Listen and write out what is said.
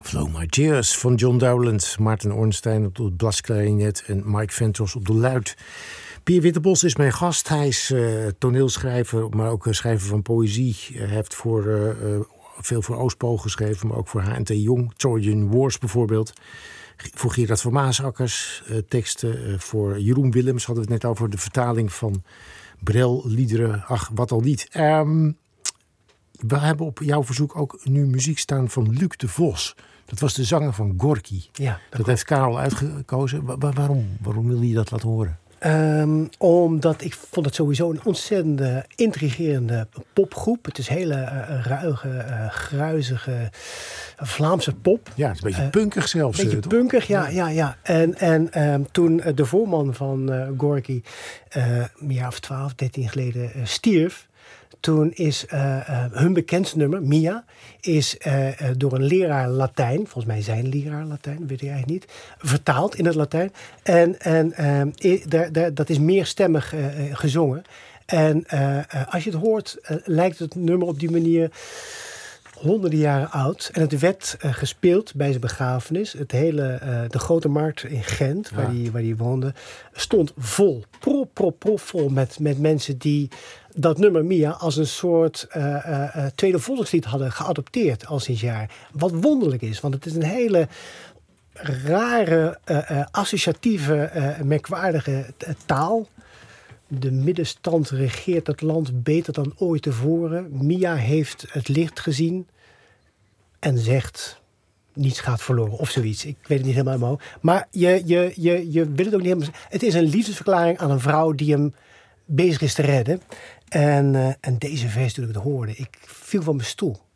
Flow My Tears van John Dowland, Maarten Ornstein op de blasklarinet en Mike Ventros op de luid. Pier Witterbos is mijn gast. Hij is toneelschrijver, maar ook schrijver van poëzie. Hij heeft veel voor Oostpool geschreven, maar ook voor H.N.T. Jong, Trojan Wars bijvoorbeeld. Voor Gerard van Maasakkers, teksten voor Jeroen Willems. Hadden we het net over de vertaling van Brel-liederen. Ach, wat al niet. We hebben op jouw verzoek ook nu muziek staan van Luc de Vos. Dat was de zanger van Gorky. Ja, dat heeft Karel uitgekozen. Waarom wil je dat laten horen? Omdat ik vond het sowieso een ontzettende intrigerende popgroep. Het is hele ruige, gruizige Vlaamse pop. Ja, het is een beetje punkig zelfs. Een beetje punkig, ja. En toen de voorman van Gorky een jaar of 12, 13 geleden stierf. Toen is hun bekendste nummer, Mia, is door een leraar Latijn, volgens mij zijn leraar Latijn, weet ik eigenlijk niet, vertaald in het Latijn. En dat is meerstemmig gezongen. En als je het hoort, lijkt het nummer op die manier honderden jaren oud. En het werd gespeeld bij zijn begrafenis. De Grote Markt in Gent, waar hij woonde, stond vol. Vol met mensen die dat nummer Mia als een soort tweede volkslied hadden geadopteerd al sinds jaar. Wat wonderlijk is, want het is een hele rare, associatieve, merkwaardige taal. De middenstand regeert het land beter dan ooit tevoren. Mia heeft het licht gezien en zegt: niets gaat verloren, of zoiets. Ik weet het niet helemaal uit mijn hoofd. Maar je wil het ook niet helemaal. Het is een liefdesverklaring aan een vrouw die hem bezig is te redden. En deze vers toen ik het hoorde, ik viel van mijn stoel.